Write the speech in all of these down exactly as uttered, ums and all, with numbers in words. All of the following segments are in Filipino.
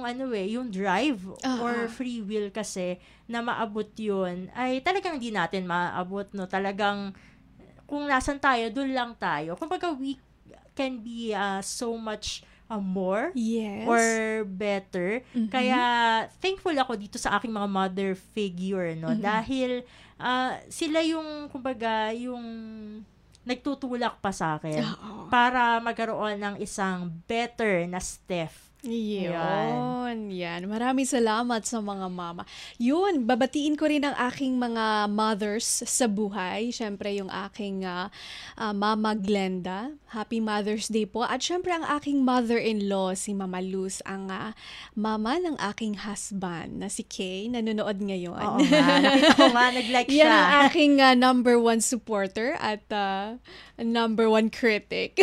yung ano eh, yung drive uh-huh. or free will kasi na maabot yun, ay talagang hindi natin maabot, no? Talagang, kung nasan tayo, dun lang tayo. Kumbaga, we can be uh, so much uh, more yes. or better. Mm-hmm. Kaya, thankful ako dito sa aking mga mother figure, no? Mm-hmm. Dahil, uh, sila yung, kumbaga, yung nagtutulak pa sa akin uh-huh. para magkaroon ng isang better na Steph. Yun, yan. Maraming salamat sa mga mama. Yun, babatiin ko rin ang aking mga mothers sa buhay. Siyempre, yung aking uh, uh, Mama Glenda. Happy Mother's Day po. At siyempre, ang aking mother-in-law, si Mama Luz, ang uh, mama ng aking husband, na si Kay, nanonood ngayon. Oo nga, nakita ko nga, nag-like siya. Yan ang aking uh, number one supporter at uh, number one critic.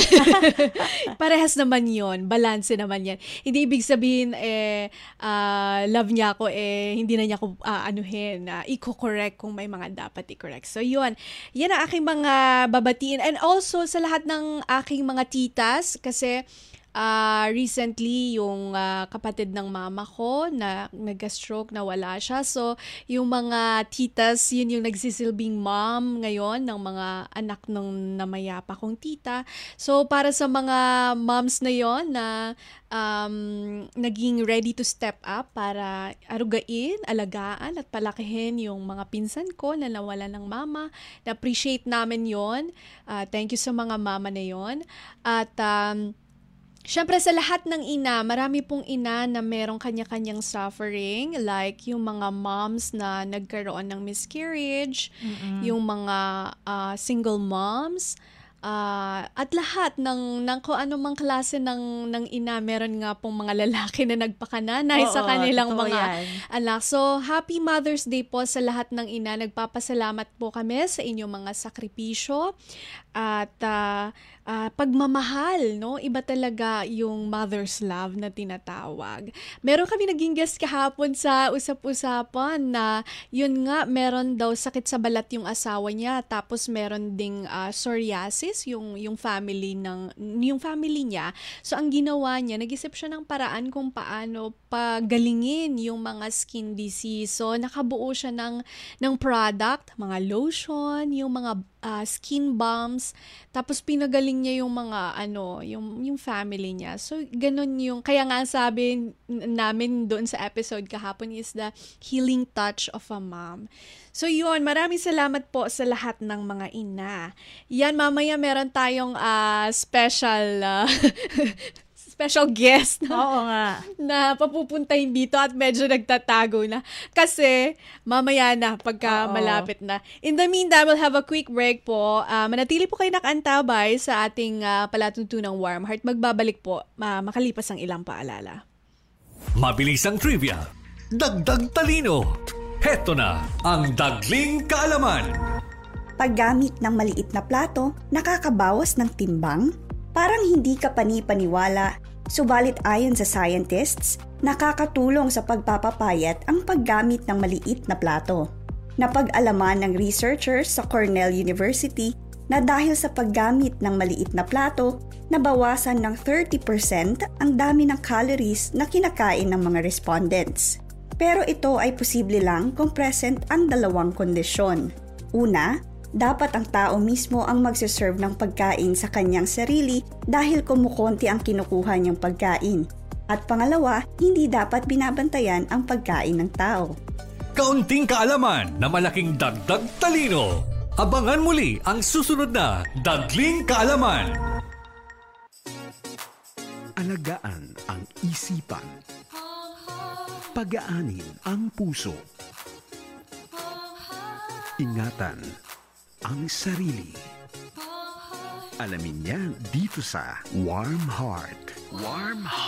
Parehas naman yon, balanse naman yan. Hindi ibig sabihin, eh, uh, love niya ako, eh, hindi na niya ako uh, anuhin, uh, i-correct kung may mga dapat i-correct. So, yun. Yan ang aking mga babatiin. And also, sa lahat ng aking mga titas, kasi Uh, recently, yung uh, kapatid ng mama ko na nag-stroke, na wala siya. So, yung mga titas, yun yung nagsisilbing mom ngayon ng mga anak ng namayapa kong tita. So, para sa mga moms na yon na um, naging ready to step up para arugain, alagaan at palakihin yung mga pinsan ko na nawala ng mama, na-appreciate namin yon. Uh, thank you sa mga mama na yon. At um, Siyempre, sa lahat ng ina, marami pong ina na merong kanya-kanyang suffering, like yung mga moms na nagkaroon ng miscarriage, mm-hmm. yung mga uh, single moms, uh, at lahat ng, ng kung anumang klase ng, ng ina, meron nga pong mga lalaki na nagpakananay Oo, sa kanilang mga yan. anak. So, Happy Mother's Day po sa lahat ng ina. Nagpapasalamat po kami sa inyong mga sakripisyo at uh, uh, pagmamahal, no? Iba talaga yung mother's love na tinatawag. Meron kami naging guest kahapon sa usap-usapan na yun nga, meron daw sakit sa balat yung asawa niya, tapos meron ding uh, psoriasis yung yung family ng yung family niya. So ang ginawa niya, nag-isip siya ng paraan kung paano pagalingin yung mga skin disease. So nakabuo siya ng ng product, mga lotion, yung mga uh, skin balms. Tapos pinagaling niya yung mga ano, yung yung family niya. So ganun yung kaya nga sabi namin doon sa episode kahapon is the healing touch of a mom. So yun, maraming salamat po sa lahat ng mga ina. Yan, mamaya meron tayong uh, special uh, special guest na, Oo nga. na papupuntahin dito at medyo nagtatago na. Kasi, mamaya na, pagka Oo. malapit na. In the meantime, we'll have a quick break po. Uh, manatili po kayo nakaantabay sa ating uh, palatuntunang Warm Heart. Magbabalik po, uh, makalipas ang ilang paalala. Mabilis ang trivia. Dagdag talino. Heto na ang Dagling Kaalaman. Paggamit ng maliit na plato, nakakabawas ng timbang? Parang hindi ka panipaniwala, subalit ayon sa scientists, nakakatulong sa pagpapapayat ang paggamit ng maliit na plato. Napag-alaman ng researchers sa Cornell University na dahil sa paggamit ng maliit na plato, nabawasan ng thirty percent ang dami ng calories na kinakain ng mga respondents. Pero ito ay posible lang kung present ang dalawang kondisyon. Una, dapat ang tao mismo ang magsiserve ng pagkain sa kanyang sarili dahil kumukonti ang kinukuha niyang pagkain. At pangalawa, hindi dapat binabantayan ang pagkain ng tao. Kaunting kaalaman na malaking dagdag talino. Abangan muli ang susunod na Dagling Kaalaman. Alagaan ang isipan. Pagaanin ang puso. Ingatan ang sarili. Alamin niya dito sa Warm Heart. Warm Heart.